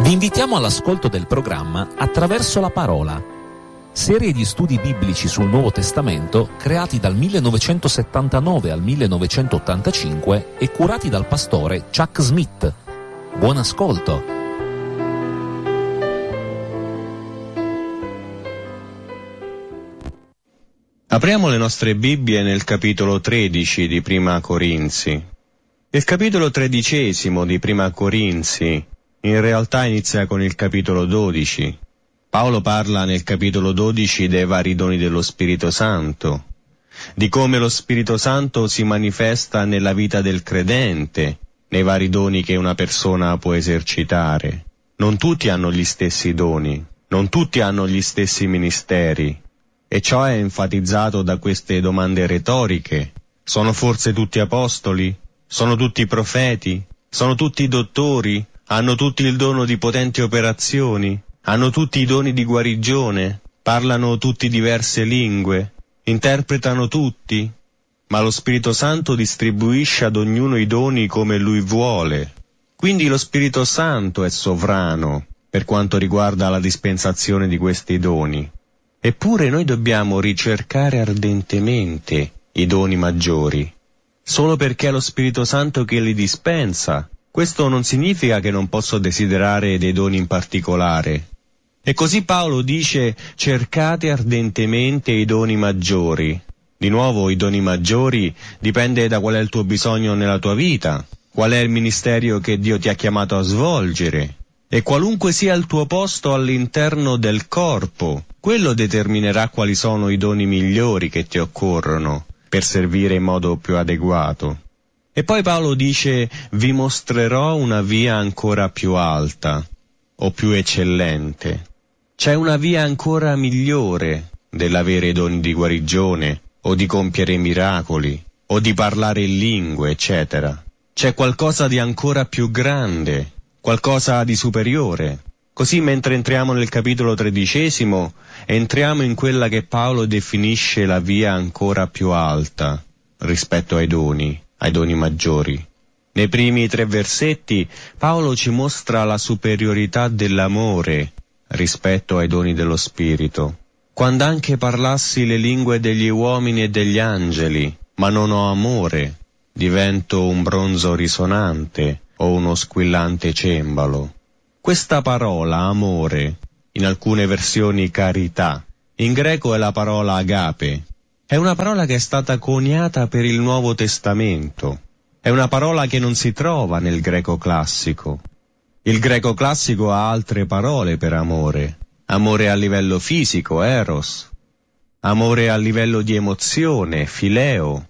Vi invitiamo all'ascolto del programma Attraverso la Parola, serie di studi biblici sul Nuovo Testamento creati dal 1979 al 1985 e curati dal pastore Chuck Smith. Buon ascolto! Apriamo le nostre Bibbie nel capitolo 13 di Prima Corinzi. Il capitolo 13 di Prima Corinzi in realtà inizia con il capitolo 12. Paolo parla nel capitolo 12 dei vari doni dello Spirito Santo, di come lo Spirito Santo si manifesta nella vita del credente, nei vari doni che una persona può esercitare. Non tutti hanno gli stessi doni, non tutti hanno gli stessi ministeri, e ciò è enfatizzato da queste domande retoriche. Sono forse tutti apostoli? Sono tutti profeti? Sono tutti dottori? Hanno tutti il dono di potenti operazioni? Hanno tutti i doni di guarigione? Parlano tutti diverse lingue? Interpretano tutti? Ma lo Spirito Santo distribuisce ad ognuno i doni come Lui vuole. Quindi lo Spirito Santo è sovrano per quanto riguarda la dispensazione di questi doni. Eppure noi dobbiamo ricercare ardentemente i doni maggiori. Solo perché è lo Spirito Santo che li dispensa, questo non significa che non posso desiderare dei doni in particolare. E così Paolo dice: cercate ardentemente i doni maggiori. Di nuovo, i doni maggiori dipende da qual è il tuo bisogno nella tua vita, qual è il ministero che Dio ti ha chiamato a svolgere. E qualunque sia il tuo posto all'interno del corpo, quello determinerà quali sono i doni migliori che ti occorrono per servire in modo più adeguato. E poi Paolo dice: vi mostrerò una via ancora più alta o più eccellente. C'è una via ancora migliore dell'avere i doni di guarigione o di compiere miracoli o di parlare in lingue, eccetera. C'è qualcosa di ancora più grande, qualcosa di superiore. Così, mentre entriamo nel capitolo 13, entriamo in quella che Paolo definisce la via ancora più alta rispetto ai doni maggiori. Nei primi 3 versetti Paolo ci mostra la superiorità dell'amore rispetto ai doni dello Spirito. Quando anche parlassi le lingue degli uomini e degli angeli, ma non ho amore, divento un bronzo risonante o uno squillante cembalo. Questa parola, amore, in alcune versioni carità, in greco è la parola agape. È una parola che è stata coniata per il Nuovo Testamento. È una parola che non si trova nel greco classico. Il greco classico ha altre parole per amore. Amore a livello fisico, eros. Amore a livello di emozione, fileo.